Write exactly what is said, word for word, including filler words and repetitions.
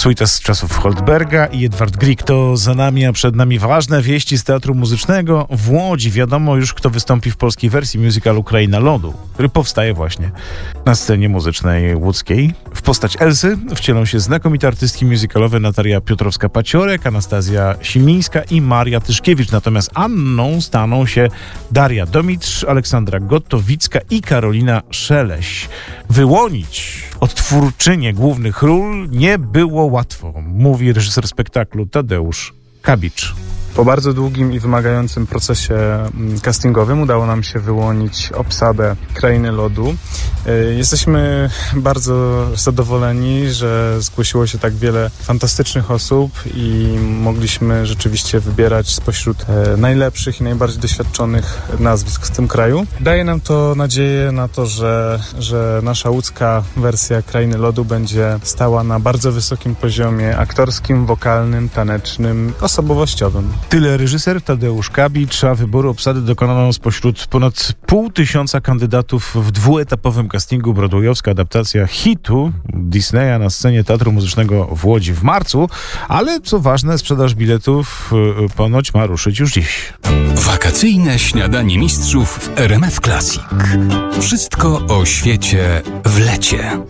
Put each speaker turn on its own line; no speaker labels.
Suita z czasów Holdberga i Edward Grieg. To za nami, a przed nami ważne wieści z Teatru Muzycznego w Łodzi. Wiadomo już, kto wystąpi w polskiej wersji musicalu Kraina Lodu, który powstaje właśnie na scenie muzycznej łódzkiej. W postać Elsy wcielą się znakomite artystki musicalowe Natalia Piotrowska-Paciorek, Anastazja Simińska i Maria Tyszkiewicz. Natomiast Anną staną się Daria Domitrz, Aleksandra Gotowicka i Karolina Szeleś. Wyłonić odtwórczynię głównych ról nie było łatwo, mówi reżyser spektaklu Tadeusz Kabicz.
Po bardzo długim i wymagającym procesie castingowym udało nam się wyłonić obsadę Krainy Lodu. Jesteśmy bardzo zadowoleni, że zgłosiło się tak wiele fantastycznych osób i mogliśmy rzeczywiście wybierać spośród najlepszych i najbardziej doświadczonych nazwisk w tym kraju. Daje nam to nadzieję na to, że, że nasza łódzka wersja Krainy Lodu będzie stała na bardzo wysokim poziomie aktorskim, wokalnym, tanecznym, osobowościowym.
Tyle reżyser Tadeusz Kabicz, a wyboru obsady dokonano spośród ponad pół tysiąca kandydatów w dwuetapowym castingu. broadwayowska adaptacja hitu Disneya na scenie Teatru Muzycznego w Łodzi w marcu, ale co ważne, sprzedaż biletów yy, ponoć ma ruszyć już dziś.
Wakacyjne śniadanie mistrzów w R M F Classic. Wszystko o świecie w lecie.